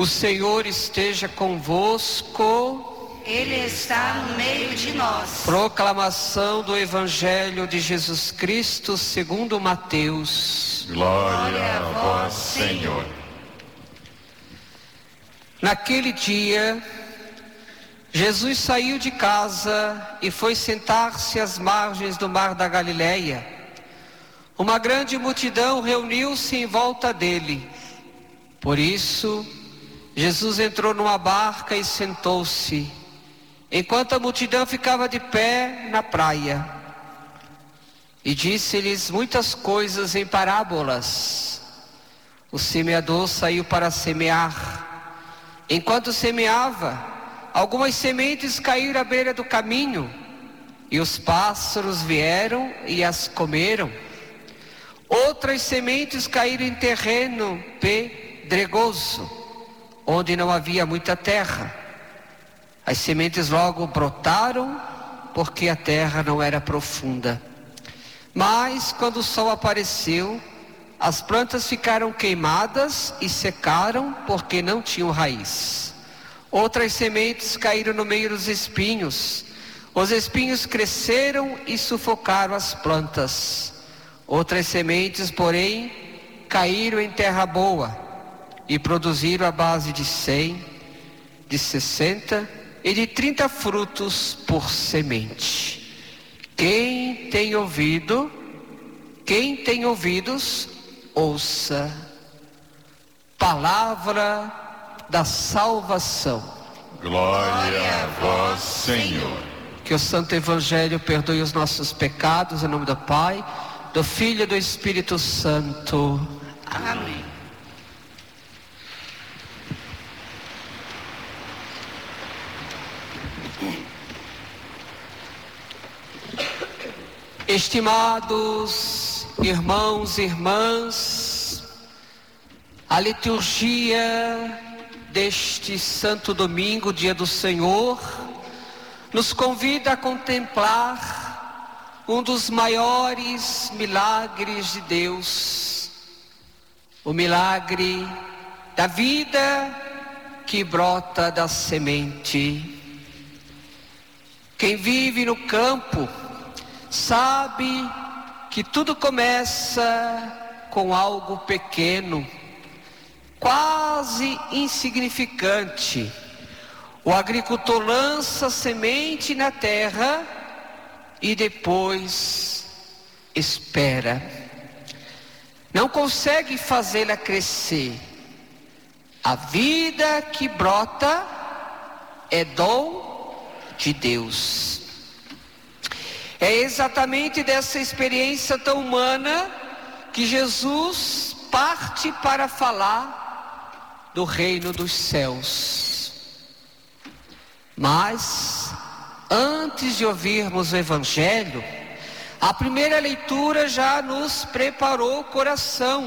O Senhor esteja convosco. Ele está no meio de nós. Proclamação do Evangelho de Jesus Cristo segundo Mateus. Glória a vós, Senhor. Naquele dia, Jesus saiu de casa e foi sentar-se às margens do mar da Galileia. Uma grande multidão reuniu-se em volta dele. Por isso, Jesus entrou numa barca e sentou-se, enquanto a multidão ficava de pé na praia. E disse-lhes muitas coisas em parábolas. O semeador saiu para semear. Enquanto semeava, algumas sementes caíram à beira do caminho, e os pássaros vieram e as comeram. Outras sementes caíram em terreno pedregoso, onde não havia muita terra. As sementes logo brotaram, porque a terra não era profunda. Mas quando o sol apareceu, as plantas ficaram queimadas e secaram, porque não tinham raiz. Outras sementes caíram no meio dos espinhos. Os espinhos cresceram e sufocaram as plantas. Outras sementes, porém, caíram em terra boa e produziram a base de 100, de 60 e de 30 frutos por semente. Quem tem ouvidos, ouça. Palavra da salvação. Glória a vós, Senhor. Que o Santo Evangelho perdoe os nossos pecados, em nome do Pai, do Filho e do Espírito Santo. Amém. Estimados irmãos e irmãs, a liturgia deste Santo Domingo, dia do Senhor, nos convida a contemplar um dos maiores milagres de Deus, o milagre da vida que brota da semente. Quem vive no campo sabe que tudo começa com algo pequeno, quase insignificante. O agricultor lança semente na terra e depois espera. Não consegue fazê-la crescer. A vida que brota é dom de Deus. É exatamente dessa experiência tão humana que Jesus parte para falar do reino dos céus. Mas, antes de ouvirmos o Evangelho, a primeira leitura já nos preparou o coração.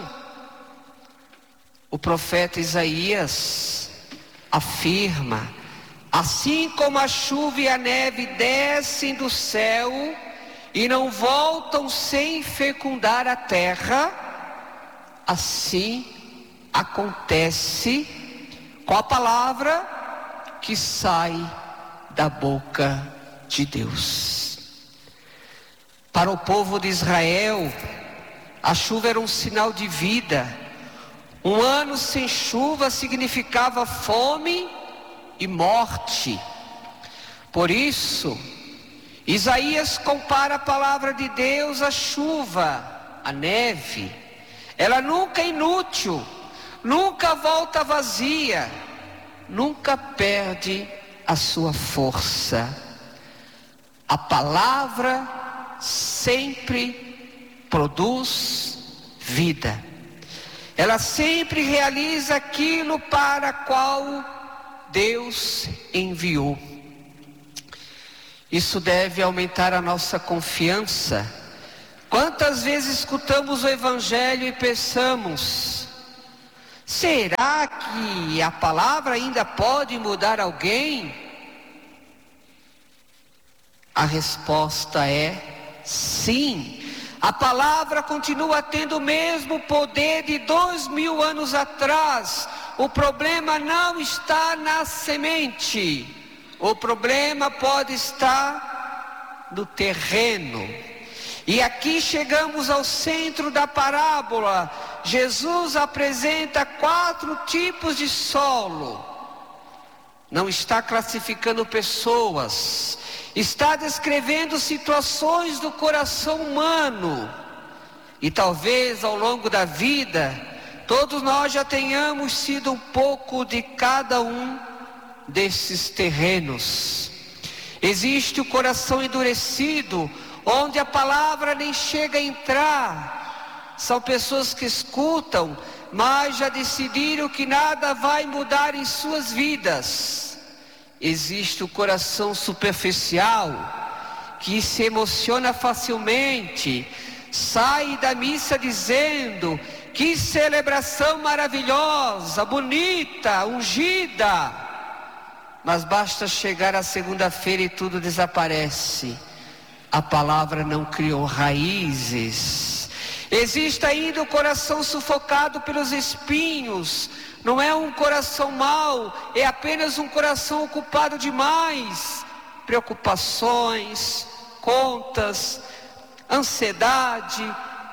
O profeta Isaías afirma: assim como a chuva e a neve descem do céu e não voltam sem fecundar a terra, assim acontece com a palavra que sai da boca de Deus. Para o povo de Israel, a chuva era um sinal de vida. Um ano sem chuva significava fome e morte. Por isso, Isaías compara a palavra de Deus à chuva, à neve. Ela nunca é inútil, nunca volta vazia, nunca perde a sua força. A palavra sempre produz vida. Ela sempre realiza aquilo para qual Deus enviou. Isso deve aumentar a nossa confiança. Quantas vezes escutamos o Evangelho e pensamos: será que a palavra ainda pode mudar alguém? A resposta é sim. A palavra continua tendo o mesmo poder de 2000 anos atrás, o problema não está na semente, o problema pode estar no terreno. E aqui chegamos ao centro da parábola. Jesus apresenta 4 tipos de solo. Não está classificando pessoas, está descrevendo situações do coração humano. E talvez ao longo da vida, todos nós já tenhamos sido um pouco de cada um desses terrenos. Existe o coração endurecido, onde a palavra nem chega a entrar. São pessoas que escutam, mas já decidiram que nada vai mudar em suas vidas. Existe o coração superficial, que se emociona facilmente, sai da missa dizendo: que celebração maravilhosa, bonita, ungida. Mas basta chegar à segunda-feira e tudo desaparece. A palavra não criou raízes. Existe ainda o coração sufocado pelos espinhos. Não é um coração mau, é apenas um coração ocupado demais. Preocupações, contas, ansiedade,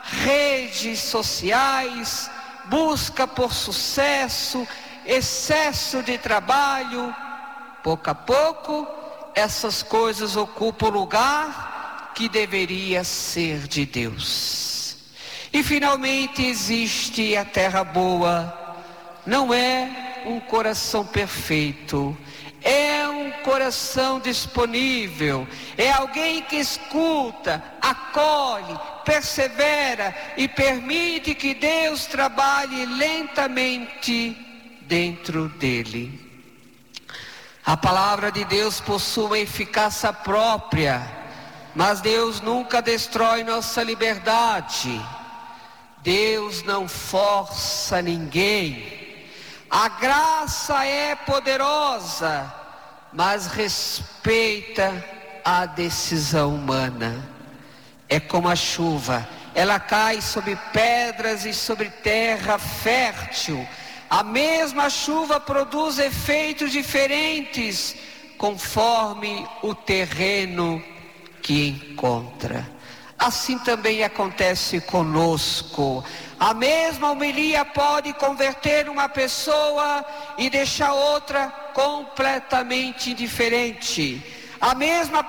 redes sociais, busca por sucesso, excesso de trabalho. Pouco a pouco, essas coisas ocupam o lugar que deveria ser de Deus. E finalmente existe a terra boa. Não é um coração perfeito, é um coração disponível, é alguém que escuta, acolhe, persevera e permite que Deus trabalhe lentamente dentro dele. A palavra de Deus possui uma eficácia própria, mas Deus nunca destrói nossa liberdade. Deus não força ninguém. A graça é poderosa, mas respeita a decisão humana. É como a chuva, ela cai sobre pedras e sobre terra fértil. A mesma chuva produz efeitos diferentes conforme o terreno que encontra. Assim também acontece conosco. A mesma homilia pode converter uma pessoa e deixar outra completamente indiferente. A mesma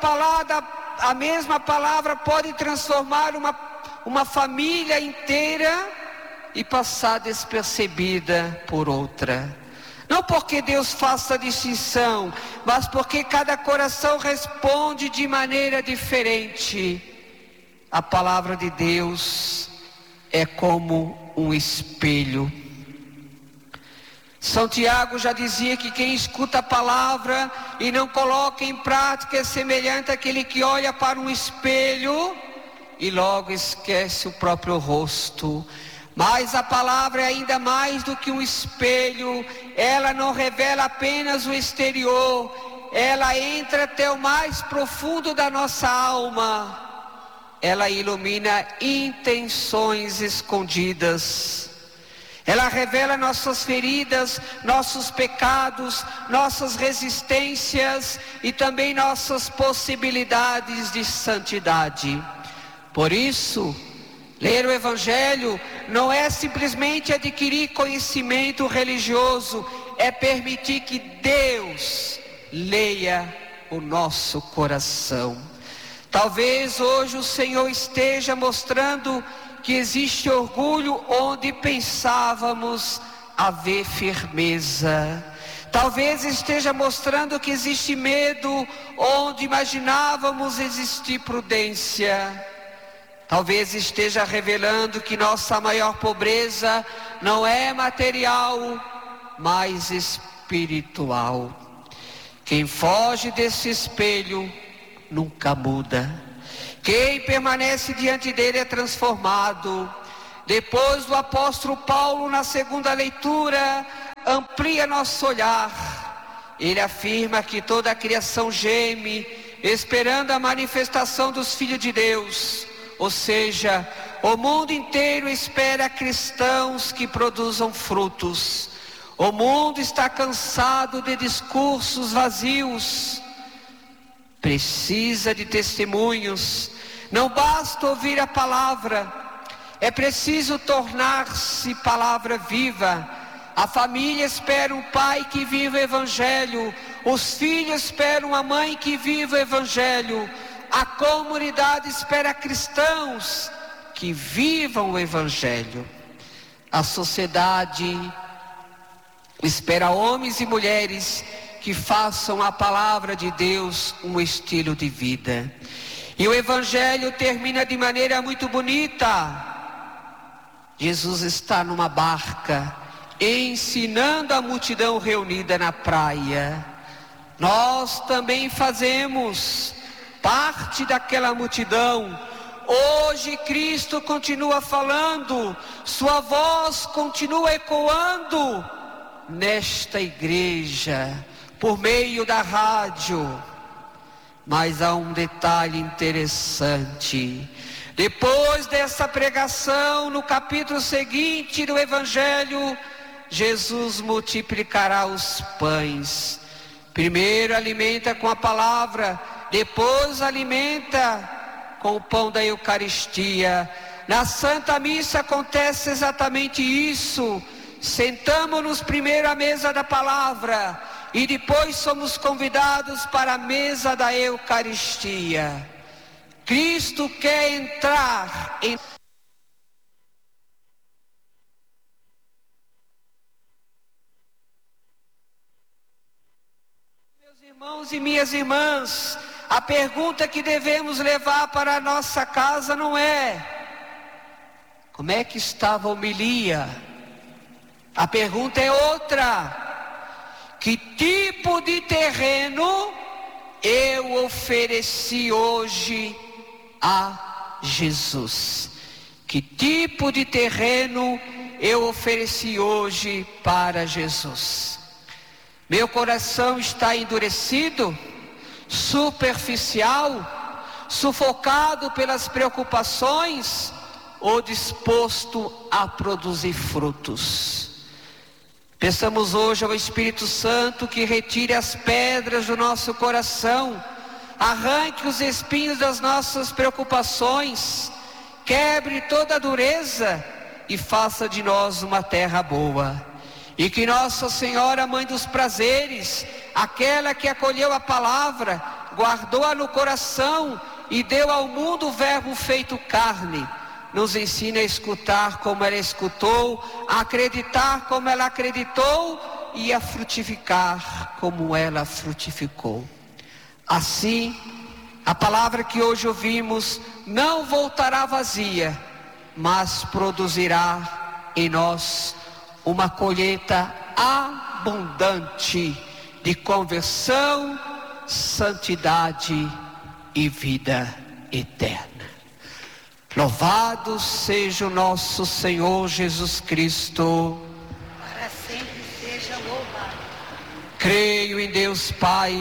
palavra pode transformar uma família inteira e passar despercebida por outra. Não porque Deus faça distinção, mas porque cada coração responde de maneira diferente. A palavra de Deus é como um espelho. São Tiago já dizia que quem escuta a palavra e não coloca em prática é semelhante àquele que olha para um espelho e logo esquece o próprio rosto. Mas a palavra é ainda mais do que um espelho. Ela não revela apenas o exterior, ela entra até o mais profundo da nossa alma. Ela ilumina intenções escondidas. Ela revela nossas feridas, nossos pecados, nossas resistências e também nossas possibilidades de santidade. Por isso, ler o Evangelho não é simplesmente adquirir conhecimento religioso, é permitir que Deus leia o nosso coração. Talvez hoje o Senhor esteja mostrando que existe orgulho onde pensávamos haver firmeza. Talvez esteja mostrando que existe medo onde imaginávamos existir prudência. Talvez esteja revelando que nossa maior pobreza não é material, mas espiritual. Quem foge desse espelho nunca muda. Quem permanece diante dele é transformado. Depois do apóstolo Paulo, na segunda leitura, amplia nosso olhar. Ele afirma que toda a criação geme, esperando a manifestação dos filhos de Deus. Ou seja, o mundo inteiro espera cristãos que produzam frutos. O mundo está cansado de discursos vazios. Precisa de testemunhos. Não basta ouvir a palavra. É preciso tornar-se palavra viva. A família espera um pai que viva o Evangelho. Os filhos esperam a mãe que viva o Evangelho. A comunidade espera cristãos que vivam o Evangelho. A sociedade espera homens e mulheres que façam a palavra de Deus um estilo de vida. E o Evangelho termina de maneira muito bonita. Jesus está numa barca, ensinando a multidão reunida na praia. Nós também fazemos parte daquela multidão. Hoje Cristo continua falando, sua voz continua ecoando nesta igreja, por meio da rádio. Mas há um detalhe interessante. Depois dessa pregação, no capítulo seguinte do Evangelho, Jesus multiplicará os pães. Primeiro alimenta com a palavra, depois alimenta com o pão da Eucaristia. Na Santa Missa acontece exatamente isso. Sentamos-nos primeiro à mesa da palavra e depois somos convidados para a mesa da Eucaristia. Cristo quer entrar em... Meus irmãos e minhas irmãs, a pergunta que devemos levar para a nossa casa não é: como é que estava a homilia? A pergunta é outra: que tipo de terreno eu ofereci hoje a Jesus? Que tipo de terreno eu ofereci hoje para Jesus? Meu coração está endurecido, superficial, sufocado pelas preocupações, ou disposto a produzir frutos? Peçamos hoje ao Espírito Santo que retire as pedras do nosso coração, arranque os espinhos das nossas preocupações, quebre toda a dureza e faça de nós uma terra boa. E que Nossa Senhora, Mãe dos Prazeres, aquela que acolheu a palavra, guardou-a no coração e deu ao mundo o Verbo feito carne, nos ensina a escutar como ela escutou, a acreditar como ela acreditou e a frutificar como ela frutificou. Assim, a palavra que hoje ouvimos não voltará vazia, mas produzirá em nós uma colheita abundante de conversão, santidade e vida eterna. Louvado seja o nosso Senhor Jesus Cristo. Para sempre seja louvado. Creio em Deus Pai,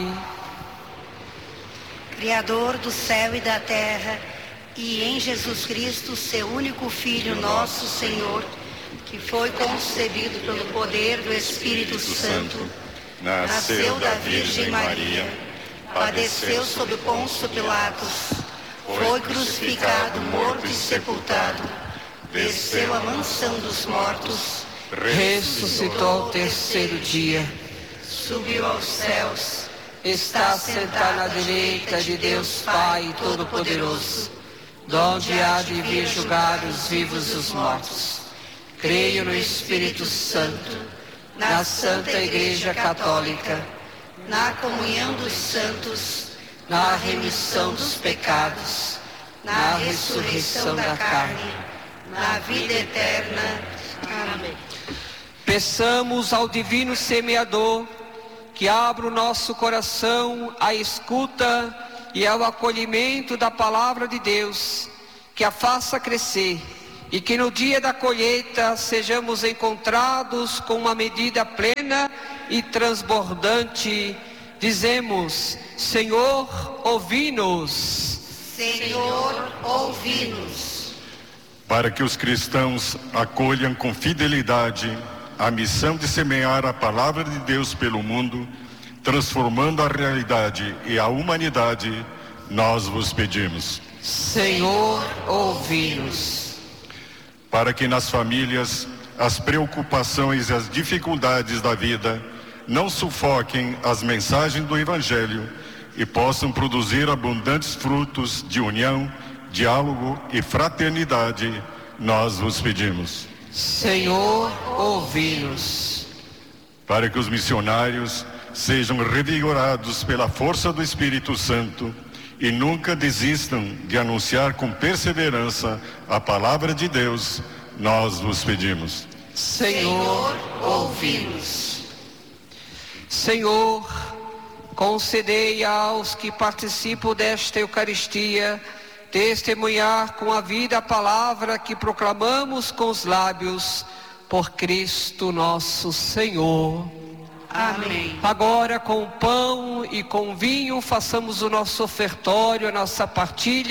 Criador do céu e da terra, e em Jesus Cristo, seu único Filho, nosso Senhor, que foi concebido pelo poder do Espírito Santo, nasceu da Virgem Maria, padeceu sob Pôncio Pilatos, foi crucificado, morto e sepultado, desceu à mansão dos mortos, ressuscitou ao terceiro dia, subiu aos céus, está sentado à direita de Deus Pai Todo-Poderoso, donde há de vir julgar os vivos e os mortos. Creio no Espírito Santo, na Santa Igreja Católica, na comunhão dos santos, na remissão dos pecados, na ressurreição da carne, na vida eterna. Amém. Peçamos ao Divino Semeador que abra o nosso coração à escuta e ao acolhimento da palavra de Deus, que a faça crescer e que no dia da colheita sejamos encontrados com uma medida plena e transbordante. Dizemos: Senhor, ouvi-nos. Senhor, ouvi-nos. Para que os cristãos acolham com fidelidade a missão de semear a palavra de Deus pelo mundo, transformando a realidade e a humanidade, nós vos pedimos. Senhor, ouvi-nos. Para que nas famílias as preocupações e as dificuldades da vida não sufoquem as mensagens do Evangelho e possam produzir abundantes frutos de união, diálogo e fraternidade, nós vos pedimos. Senhor, ouvi-nos. Para que os missionários sejam revigorados pela força do Espírito Santo e nunca desistam de anunciar com perseverança a palavra de Deus, nós vos pedimos. Senhor, ouvi-nos. Senhor, concedei aos que participam desta Eucaristia testemunhar com a vida a palavra que proclamamos com os lábios, por Cristo nosso Senhor. Amém. Agora, com o pão e com o vinho, façamos o nosso ofertório, a nossa partilha.